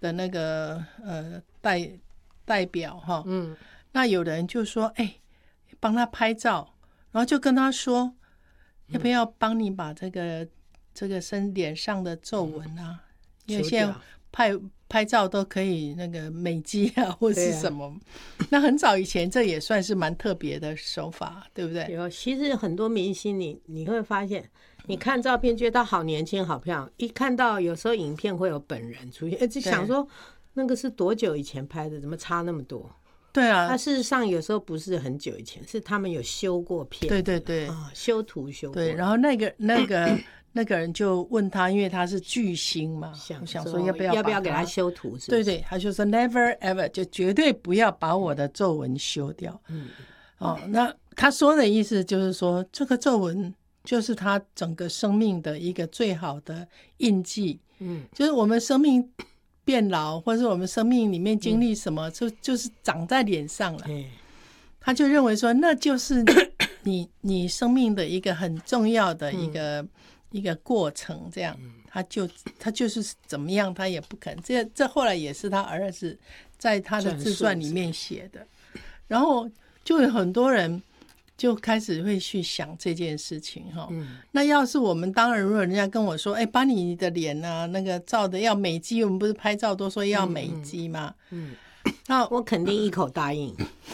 的那个代表哈，那有人就说帮他拍照，然后就跟他说要不要帮你把这个脸上的皱纹啊，因为现在拍照都可以那个美肌啊或是什么，那很早以前这也算是蛮特别的手法，对不对？ 有，其实很多明星你会发现，你看照片觉得他好年轻好漂亮，一看到有时候影片会有本人出现，就想说那个是多久以前拍的，怎么差那么多？ 对啊， 那事实上有时候不是很久以前，是他们有修过片， 对修图修过。 对，然后那个人就问他，因为他是巨星嘛，想说要不要给他修图是不是？ 对对，他就说 never ever， 就绝对不要把我的皱纹修掉。那他说的意思就是说，这个皱纹就是他整个生命的一个最好的印记。就是我们生命变老，或是我们生命里面经历什么，就是长在脸上了。他就认为说，那就是你生命的一个很重要的一个过程，这样他就是怎么样，他也不肯。这后来也是他儿子在他的自传里面写的，然后就有很多人就开始会去想这件事情哈。那要是我们当然，如果人家跟我说，把你的脸啊那个照的要美肌，我们不是拍照都说要美肌吗？ 那我肯定一口答应。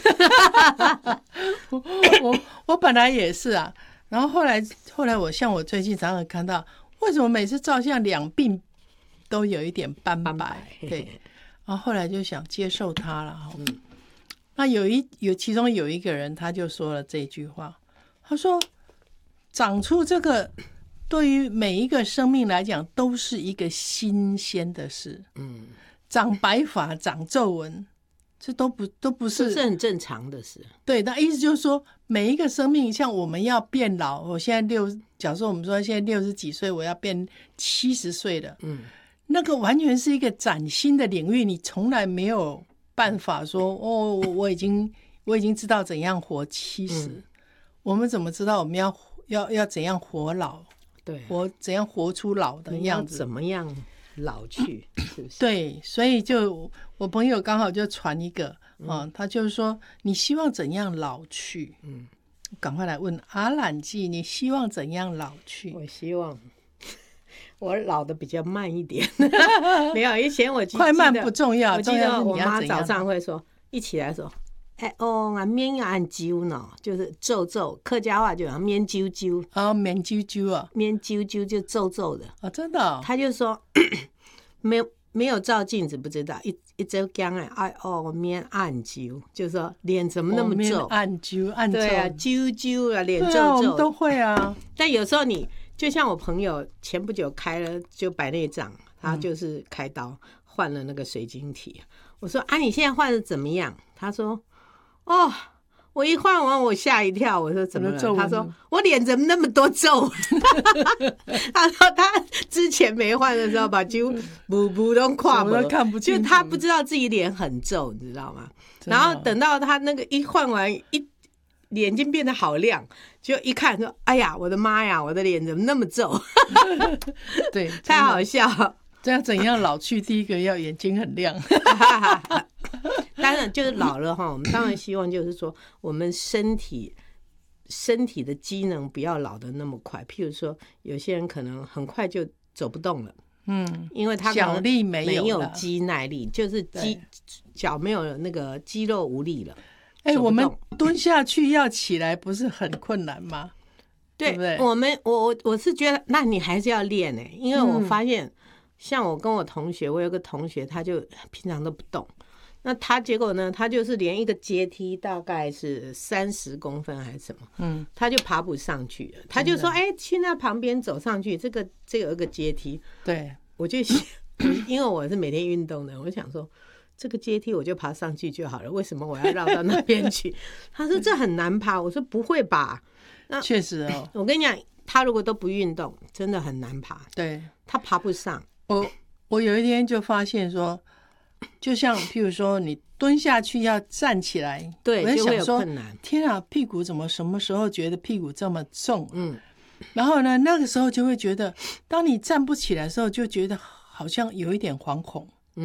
我本来也是啊，然后后来我最近常常看到，为什么每次照相两鬓都有一点斑白？对，然后后来就想接受它了。那其中有一个人他就说了这句话，他说长出这个对于每一个生命来讲都是一个新鲜的事。长白发长皱纹这都不是很正常的事。 对，那意思就是说每一个生命，像我们要变老，我现在假设我们说现在60几岁，我要变70岁了，那个完全是一个崭新的领域，你从来没有办法说我已经知道怎样活70，我们怎么知道我们要怎样活老？对，怎样活出老的样子？ 怎么样老去？是不是？ 对，所以就我朋友刚好就传一个他就是说你希望怎样老去？赶快来问阿懒记，你希望怎样老去？ 我希望我老的比较慢一点。没有，以前我快慢不重要， 我记得我妈早上会说，一起来说，面要按揪呢，就是皱皱，客家话就叫面揪揪。 面揪揪啊， 面揪揪就皱皱的。 真的。 他就说没有照镜子不知道，一直讲面按揪，就是说脸怎么那么皱？ 按揪按皱。 对啊，揪揪啊，脸皱皱。 对啊，我们都会啊。 但有时候你就像我朋友前不久开了就白内障，他就是开刀换了那个水晶体。我说你现在换的怎么样？他说我一换完我吓一跳。我说怎么了？他说我脸怎么那么多皱？他说他之前没换的时候把几乎补都跨都看不清楚， 就他不知道自己脸很皱，你知道吗？然后等到他那个一换完眼睛变得好亮，就一看说哎呀我的妈呀，我的脸怎么那么皱？ 对， 太好笑。 这样怎样老去？第一个要眼睛很亮。 当然就是老了哈，我们当然希望就是说我们身体的机能不要老得那么快。譬如说有些人可能很快就走不动了，因为他脚力没有肌耐力，就是脚没有那个肌肉无力了。 我们蹲下去要起来不是很困难吗？对不对？ 我是觉得那你还是要练因为我发现像我跟我同学，我有个同学他就平常都不动，那他结果呢，他就是连一个阶梯大概是30公分还是什么，他就爬不上去了。他就说去那旁边走上去，这个有一个阶梯。对，我就因为我是每天运动的，我想说这个阶梯我就爬上去就好了，为什么我要绕到那边去？他说这很难爬。我说不会吧？那确实我跟你讲，他如果都不运动真的很难爬。对，他爬不上。 我有一天就发现说，就像譬如说你蹲下去要站起来， 对， 我在想说困难， 天啊，屁股怎么什么时候觉得屁股这么重？然后呢，那个时候就会觉得，当你站不起来的时候，就觉得好像有一点惶恐。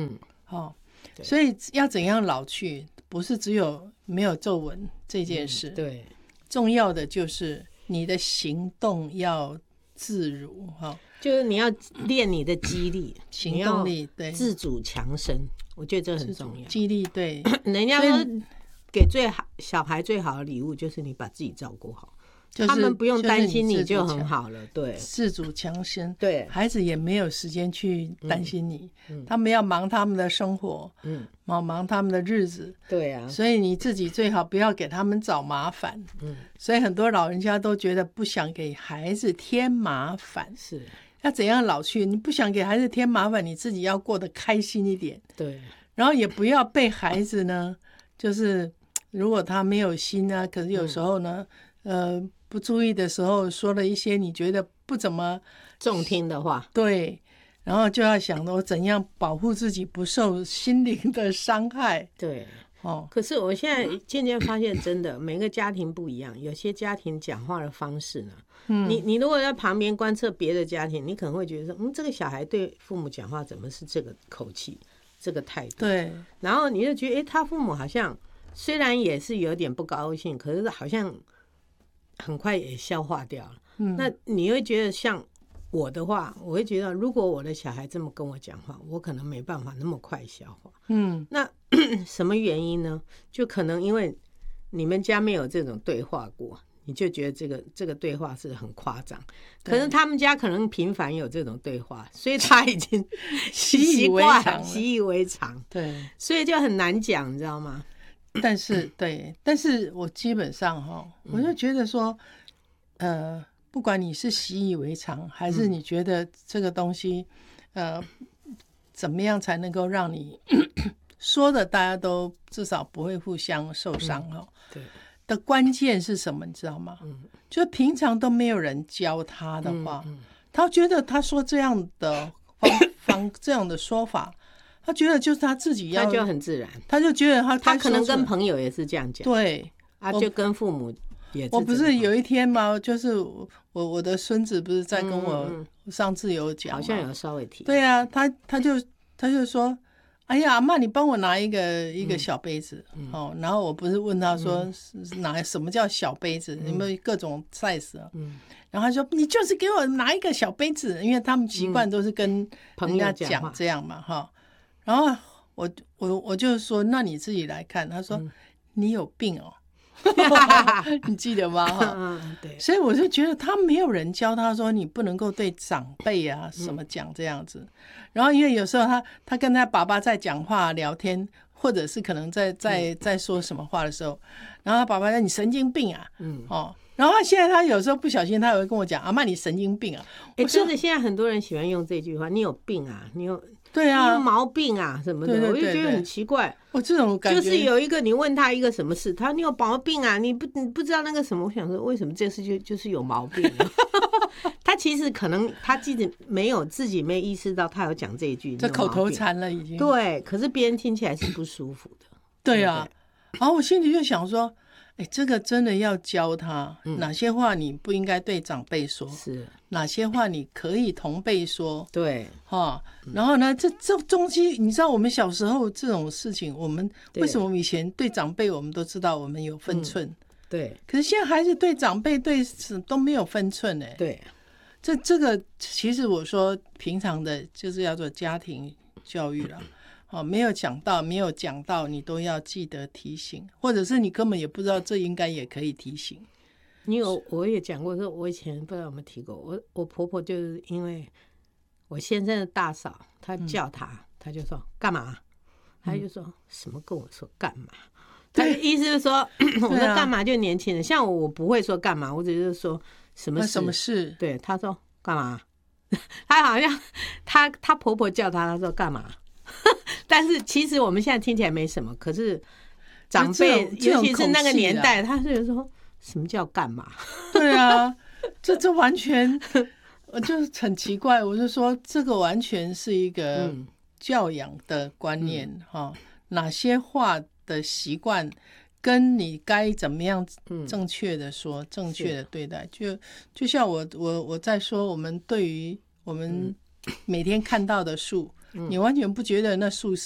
哦，所以要怎样老去，不是只有没有皱纹这件事， 对， 重要的就是你的行动要自如哈， 就是你要练你的肌力、 行动力，对， 自主强身，我觉得这很重要。 肌力，对， 人家说给小孩最好的礼物就是你把自己照顾好。他们不用担心你就很好了，对， 自主强身， 对， 孩子也没有时间去担心你，他们要忙他们的生活，忙他们的日子， 对啊， 所以你自己最好不要给他们找麻烦，所以很多老人家都觉得不想给孩子添麻烦， 是要怎样老去，你不想给孩子添麻烦，你自己要过得开心一点， 对， 然后也不要被孩子呢，就是如果他没有心啊，可是有时候呢，不注意的时候说了一些你觉得不怎么中听的话， 对，然后就要想我怎样保护自己不受心灵的伤害。 对， 哦， 可是我现在渐渐发现，真的每个家庭不一样，有些家庭讲话的方式呢，你如果在旁边观测别的家庭，你可能会觉得说，这个小孩对父母讲话怎么是这个口气、这个态度？ 对， 然后你就觉得，他父母好像虽然也是有点不高兴，可是好像很快也消化掉了。那你会觉得像我的话，我会觉得如果我的小孩这么跟我讲话，我可能没办法那么快消化。那什么原因呢？就可能因为你们家没有这种对话过，你就觉得这个对话是很夸张。可是他们家可能频繁有这种对话，所以他已经习以为常。 对， 所以就很难讲，你知道吗？ 但是我基本上我就觉得说，不管你是习以为常，还是你觉得这个东西，怎么样才能够让你说的大家都至少不会互相受伤对的关键是什么？你知道吗？就平常都没有人教他的话，他觉得他说这样的这样的说法。他觉得就是他自己要， 他就很自然， 他就觉得他可能跟朋友也是这样讲， 对啊，就跟父母也是。 我不是有一天吗？就是我的孙子不是在跟我上次有讲， 好像有稍微提。 对啊，他就说，哎呀，阿嬷，你帮我拿一个小杯子然后我不是问他说拿什么叫小杯子，有没有各种 size 啊？然后他说你就是给我拿一个小杯子，因为他们习惯都是跟人家讲这样嘛哈。然后我就说，那你自己来看。他说，你有病哦，你记得吗？ 对。 所以我就觉得他没有人教他说，你不能够对长辈啊什么讲这样子。然后因为有时候他跟他爸爸在讲话聊天，或者是可能在说什么话的时候，然后他爸爸说你神经病啊，然后现在他有时候不小心，他也会跟我讲，阿嬷你神经病啊。 真的，现在很多人喜欢用这句话，你有病啊，你有。 对啊， 你有毛病啊什么的，我就觉得很奇怪。 我这种感觉就是有一个你问他一个什么事，他说你有毛病啊，你不知道那个什么。我想说，为什么这事就是有毛病啊？他其实可能他自己没意识到他有讲这一句， 这口头禅了已经。 对，可是别人听起来是不舒服的。 对啊，然后我心里就想说，这个真的要教他哪些话你不应该对长辈说， 是哪些话你可以同辈说， 对然后呢，这东西你知道，我们小时候这种事情，我们为什么我们以前对长辈我们都知道我们有分寸， 对， 可是现在孩子对长辈都没有分寸对， 这个其实我说平常的就是叫做家庭教育了。没有讲到你都要记得提醒，或者是你根本也不知道，这应该也可以提醒。 我也讲过，说我以前不知道有没有提过，我婆婆就是因为我先生的大嫂，她叫她就说干嘛，她就说什么跟我说干嘛，她的意思是说我说干嘛就年轻人，像我不会说干嘛，我只是说什么事，对，她说干嘛，她好像她婆婆叫她说干嘛。但是其实我们现在听起来没什么，可是长辈尤其是那个年代，他是说什么叫干嘛？ 对啊，这完全就是很奇怪。我就说这个完全是一个教养的观念哪些话的习惯跟你该怎么样正确的说，正确的对待，就像我在说，我们对于我们每天看到的树。你完全不觉得那树